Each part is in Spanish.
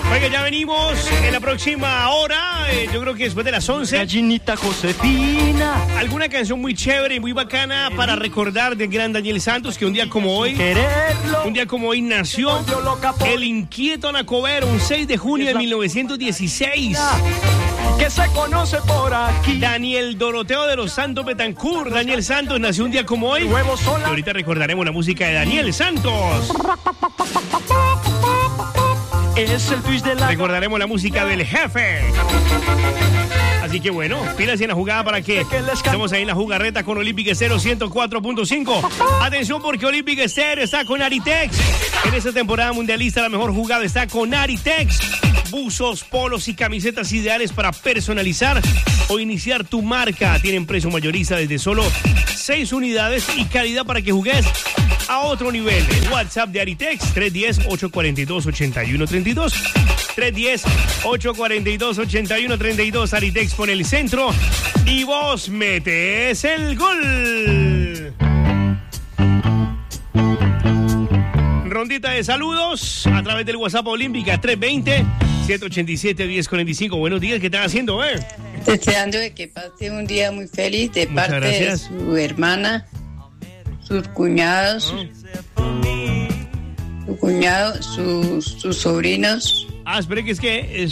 Oiga, ya venimos en la próxima hora, yo creo que después de las 11. Gallinita Josefina. Alguna canción muy chévere y muy bacana para recordar del gran Daniel Santos, que un día como hoy nació el inquieto Nacover, un 6 de junio de 1916. Que se conoce por aquí. Daniel Doroteo de los Santos Betancourt. Daniel Santos nació un día como hoy. Y ahorita recordaremos la música de Daniel Santos. Es el twist de la... Recordaremos la música del jefe. Así que bueno, pílase en la jugada para que estemos ahí en la jugarreta con Olympic Estéreo 104.5. Atención, porque Olympic Estéreo está con Aritex. En esta temporada mundialista la mejor jugada está con Aritex. Buzos, polos y camisetas ideales para personalizar o iniciar tu marca. Tienen precio mayorista desde solo 6 unidades y calidad para que jugues a otro nivel. El WhatsApp de Aritex, 310-842-8132. 310-842-8132. Aritex pone el centro y vos metes el gol. Rondita de saludos a través del WhatsApp Olímpica 320-787-1045. Buenos días, ¿qué están haciendo, Deseando de que pase un día muy feliz de Muchas parte gracias. de su hermana, sus cuñados, su cuñado, sus sobrinos. Espere que es que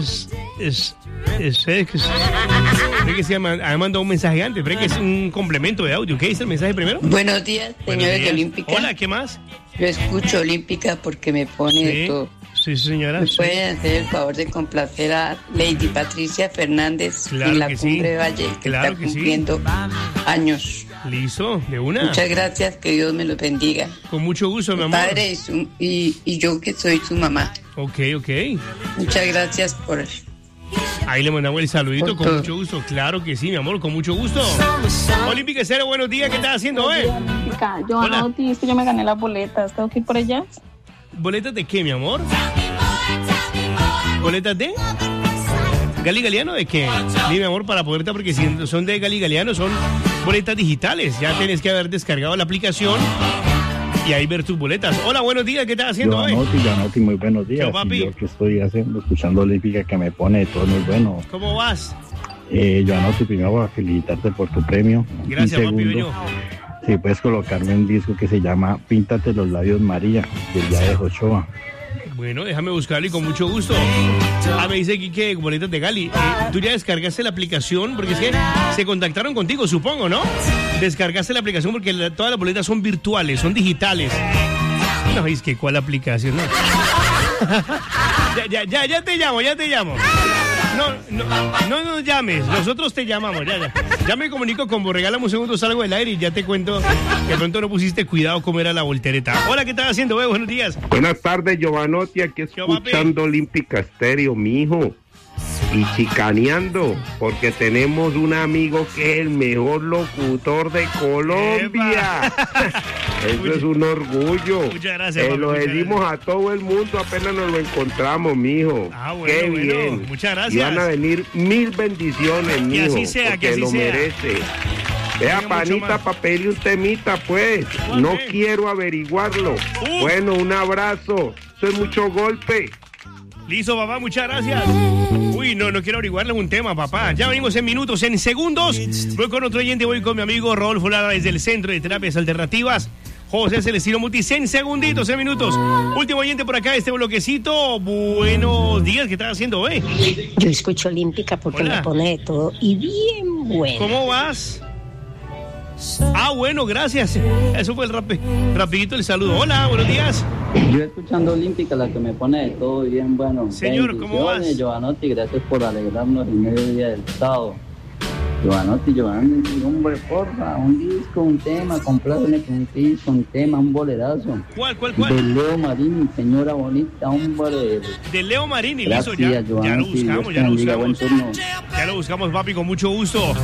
se ha mandado un mensaje antes. Espere que es un complemento de audio. ¿Qué dice el mensaje primero? Buenos días, señores Buenos días. de Olímpica. Hola, ¿qué más? Yo escucho Olímpica porque me pone de todo. Sí, señora. ¿Me pueden hacer el favor de complacer a Lady Patricia Fernández Claro en la que Cumbre sí. de Valle, que Claro está que sí. cumpliendo años? Listo, de una. Muchas gracias, que Dios me los bendiga. Con mucho gusto, mi amor. Padre y yo que soy su mamá. Ok. Muchas gracias por... Ahí le mandamos el saludito Por con todo. mucho gusto. Claro que sí, mi amor, con mucho gusto. Olímpica Estéreo, buenos días. ¿Qué estás haciendo, Yo Hola. anoté, es que yo me gané las boletas. ¿Tengo que ir por allá? ¿Boletas de qué, mi amor? ¿Boletas de? ¿Gali Galeano de qué? Sí, mi amor, para poderte, porque si son de Gali Galeano son boletas digitales. Ya tienes que haber descargado la aplicación y ahí ver tus boletas. Hola, buenos días, ¿qué estás haciendo hoy? Giovanotti, muy buenos días. Chao, papi. Y yo que estoy haciendo, escuchando Olímpica, que me pone de todo muy bueno. ¿Cómo vas? Giovanotti, primero voy a felicitarte por tu premio. Gracias, Y papi, segundo, bello. si puedes colocarme un disco que se llama Píntate los labios María, del día de Ochoa. Bueno, déjame buscarlo y con mucho gusto. Me dice aquí que boletas de Gali. Tú ya descargaste la aplicación, porque es que se contactaron contigo, supongo, ¿no? Descargaste la aplicación porque todas las boletas son virtuales, son digitales. No, es que ¿cuál aplicación? No. ya te llamo. No nos llames, nosotros te llamamos, ya me comunico con vos, regálame un segundo, salgo del aire y ya te cuento que de pronto no pusiste cuidado cómo era la voltereta. Hola, ¿qué estás haciendo, buenos días? Buenas tardes, Giovanotti, aquí escuchando Olímpica Estéreo, mijo, y chicaneando, porque tenemos un amigo que es el mejor locutor de Colombia. Eso es un orgullo. Muchas gracias, papi, Lo muchas decimos a todo el mundo apenas nos lo encontramos, mijo. Qué bien. Muchas gracias. Y van a venir 1000 bendiciones, mijo, así sea, porque que así lo sea. merece. Vea, panita, papel y un temita, pues. No quiero averiguarlo. Bueno, un abrazo. Eso es mucho golpe. Listo, papá, muchas gracias. Uy, no quiero averiguarle un tema, papá. Ya venimos en minutos, en segundos. Voy con otro oyente, voy con mi amigo Rodolfo Lara desde el Centro de Terapias Alternativas. José Celestino Mutis, en segunditos, en minutos. Último oyente por acá, este bloquecito. Buenos días, ¿qué estás haciendo, Yo escucho Olímpica porque Hola. me pone de todo y bien bueno. ¿Cómo vas? Bueno, gracias. Eso fue el rapidito el saludo. Hola, buenos días. Yo escuchando Olímpica, la que me pone de todo bien bueno. Señor, ¿cómo vas? Giovanotti, gracias por alegrarnos el mediodía del sábado. Giovanotti, hombre, porfa, un disco, un tema, compláceme con un disco, un tema, un bolerazo. ¿Cuál? De Leo Marini, señora bonita, hombre. De Leo Marini, Gracias, listo, ya lo Giovanotti, buscamos, Dios ya lo te bendiga, buen buscamos. turno. Ya lo buscamos, papi, con mucho gusto.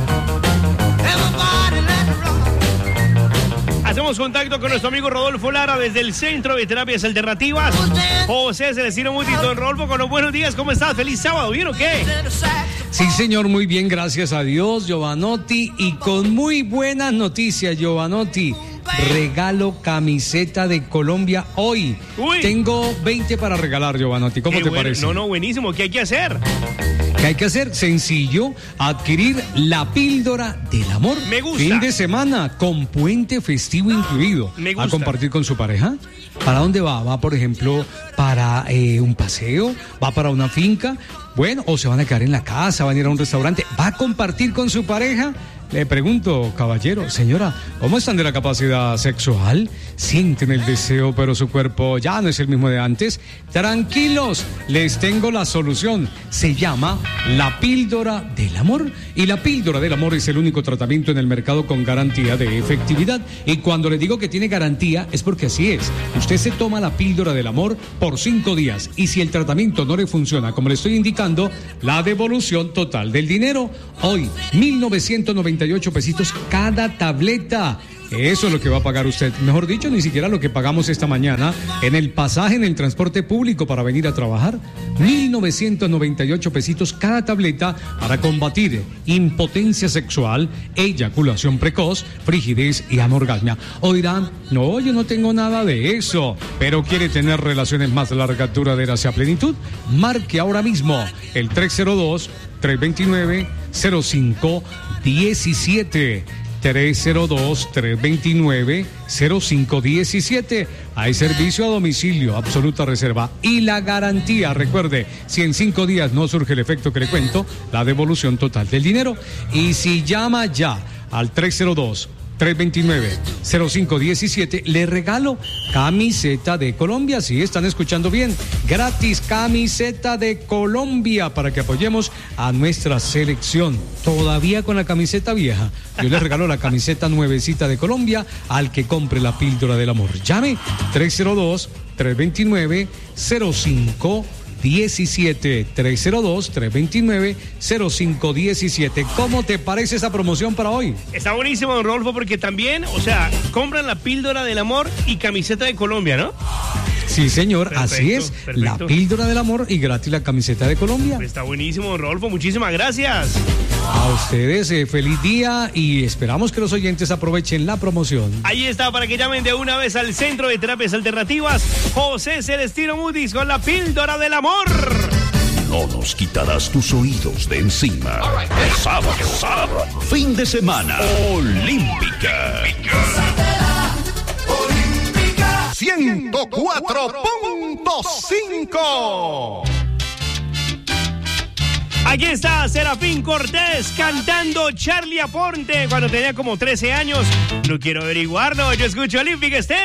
Hacemos contacto con nuestro amigo Rodolfo Lara desde el Centro de Terapias Alternativas. José Celestino Mutis, don Rodolfo, con los buenos días, ¿cómo estás? ¿Feliz sábado? ¿Bien o qué? Sí, señor, muy bien, gracias a Dios, Giovanotti, y con muy buenas noticias, Giovanotti. regalo camiseta de Colombia hoy. Uy. Tengo 20 para regalar, Giovanotti. ¿Cómo Qué te bueno. parece? No, buenísimo. ¿Qué hay que hacer? ¿Qué hay que hacer? Sencillo, adquirir la píldora del amor. Me gusta. Fin de semana, con puente festivo incluido. Me gusta. ¿A compartir con su pareja? ¿Para dónde va? ¿Va, por ejemplo, para un paseo? ¿Va para una finca? Bueno, o se van a quedar en la casa, van a ir a un restaurante. ¿Va a compartir con su pareja? Le pregunto, caballero, señora, ¿cómo están de la capacidad sexual? Sienten el deseo, pero su cuerpo ya no es el mismo de antes. Tranquilos, les tengo la solución. Se llama la píldora del amor. Y la píldora del amor es el único tratamiento en el mercado con garantía de efectividad. Y cuando le digo que tiene garantía, es porque así es. Usted se toma la píldora del amor por 5 días. Y si el tratamiento no le funciona, como le estoy indicando, la devolución total del dinero. Hoy, 1.998 pesitos cada tableta. Eso es lo que va a pagar usted. Mejor dicho, ni siquiera lo que pagamos esta mañana en el pasaje en el transporte público para venir a trabajar. 1.998 pesitos cada tableta para combatir impotencia sexual, eyaculación precoz, frigidez y anorgasmia. O dirán, no, yo no tengo nada de eso, pero quiere tener relaciones más largas, duraderas y a plenitud. Marque ahora mismo el 302-329-0517. 302-329-0517. Hay servicio a domicilio, absoluta reserva y la garantía. Recuerde, si en 5 días no surge el efecto que le cuento, la devolución total del dinero. Y si llama ya al 302-329-0517, le regalo camiseta de Colombia. Si están escuchando bien, gratis camiseta de Colombia para que apoyemos a nuestra selección. Todavía con la camiseta vieja, yo le regalo la camiseta nuevecita de Colombia al que compre la píldora del amor. Llame 302-329-0517. 302-329-0517. ¿Cómo te parece esa promoción para hoy? Está buenísimo, don Rodolfo, porque también, o sea, compran la píldora del amor y camiseta de Colombia, ¿no? Sí, señor, Perfecto, así es. perfecto. La píldora del amor y gratis la camiseta de Colombia. Está buenísimo, don Rodolfo. Muchísimas gracias. A ustedes, feliz día y esperamos que los oyentes aprovechen la promoción. Ahí está, para que llamen de una vez al Centro de Terapias Alternativas José Celestino Mutis con la píldora del amor. No nos quitarás tus oídos de encima. El sábado, fin de semana, Olímpica. 104.5. Aquí está Serafín Cortés cantando Charlie Aponte cuando tenía como 13 años. No quiero averiguarlo, yo escucho Olímpica Estéreo.